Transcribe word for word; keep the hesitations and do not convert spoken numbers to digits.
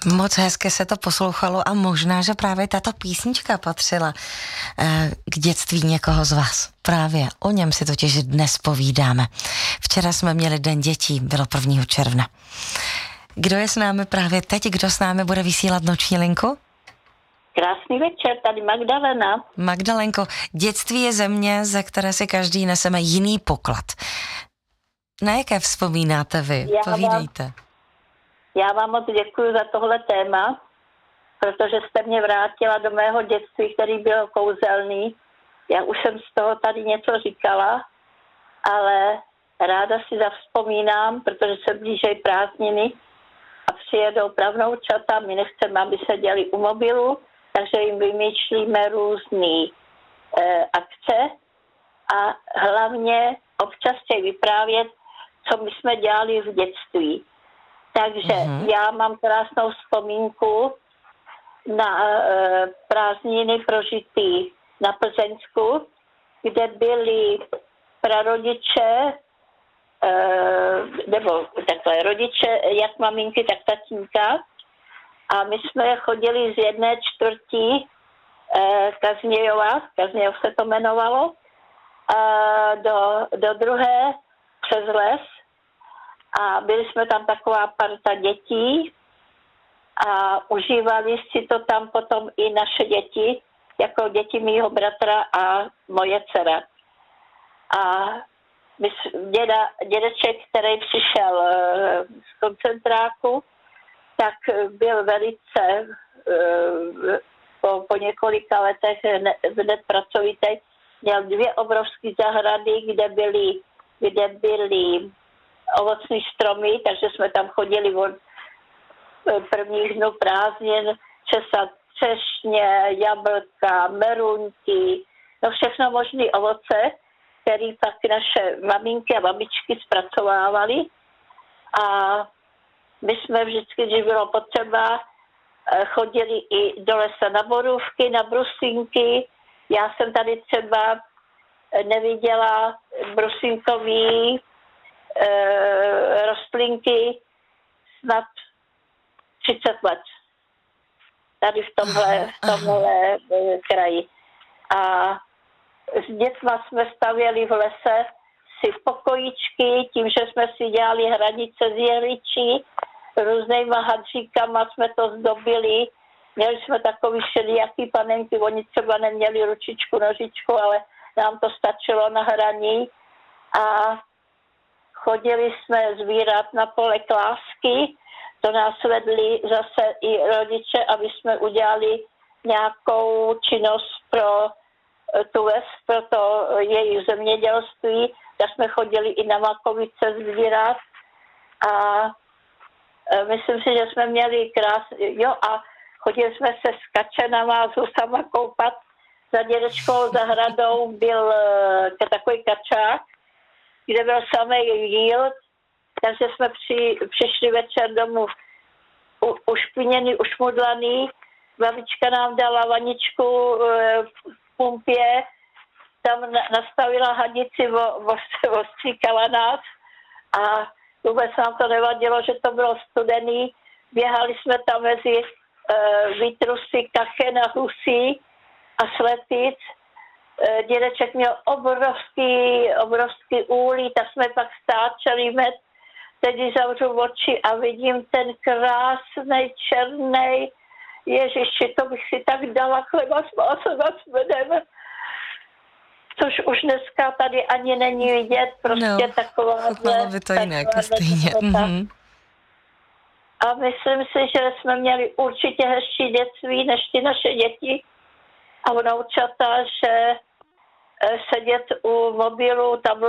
Moc hezky se to poslouchalo a možná, že právě tato písnička patřila eh, k dětství někoho z vás. Právě o něm si totiž dnes povídáme. Včera jsme měli Den dětí, bylo prvního června. Kdo je s námi právě teď? Kdo s námi bude vysílat noční linku? Krásný večer, tady Magdalena. Magdalenko, dětství je země, ze které si každý neseme jiný poklad. Na jaké vzpomínáte vy? Já Povídejte. Vám, já vám moc děkuji za tohle téma, protože jste mě vrátila do mého dětství, který byl kouzelný. Já už jsem z toho tady něco říkala, ale ráda si zavzpomínám, protože se blížejí prázdniny a přijedou pravnoučata, my nechceme, aby seděli u mobilu, takže jim vymýšlíme různý e, akce a hlavně občas chtějí vyprávět, co my jsme dělali v dětství. Takže mm-hmm. já mám krásnou vzpomínku na e, prázdniny prožitý na Plzeňsku, kde byli prarodiče, e, nebo takhle rodiče, jak maminky, tak tatínka. A my jsme chodili z jedné čtvrtí e, Kazmějova, Kazmějov se to jmenovalo, e, do, do druhé přes les. A byli jsme tam taková parta dětí a užívali si to tam potom i naše děti, jako děti mýho bratra a moje dcera. A děda, dědeček, který přišel z koncentráku, tak byl velice po, po několika letech hned pracovitý. Měl dvě obrovské zahrady, kde byly, kde byly ovocní stromy, takže jsme tam chodili od prvních dnů prázdnin česat třešně, jablka, meruňky, no všechno možné ovoce, které pak naše maminky a babičky zpracovávaly. A my jsme vždycky, když bylo potřeba, chodili i do lesa na borůvky, na brusinky. Já jsem tady třeba neviděla brusinkový e, rostlinky snad třicet let. Tady v tomhle, v tomhle kraji. A s dětma jsme stavěli v lese si pokojíčky, tím, že jsme si dělali hranice z jehličí, různýma hadříkama jsme to zdobili. Měli jsme takový všelijaký panenky, oni třeba neměli ručičku, nožičku, ale nám to stačilo na hraní. A chodili jsme sbírat na pole klásky, to nás vedli zase i rodiče, aby jsme udělali nějakou činnost pro tu ves, pro to jejich zemědělství, tak jsme chodili i na makovice sbírat a myslím si, že jsme měli krásný, jo a chodili jsme se s kačenama, s husama koupat. Za dědečkou zahradou byl takový kačák, kde byl samý jíl, takže jsme při, přišli večer domů u, ušpiněný, ušmudlaný. Babička nám dala vaničku v pumpě, tam nastavila hadici, ostříkala nás a vůbec nám to nevadilo, že to bylo studený. Běhali jsme tam mezi uh, výtrusy, kachen a husí a sletic. Uh, dědeček měl obrovský, obrovský úlí, tak jsme pak stáčeli med. Teď zavřu oči a vidím ten krásnej, černej. Ježiši, to bych si tak dala chleba s másem a s medem. Což už dneska tady ani není vidět, prostě no, taková... No, by to jinak, stejně. Mm-hmm. A myslím si, že jsme měli určitě hezčí dětství než ty naše děti a vnoučata, že sedět u mobilu, tabletu,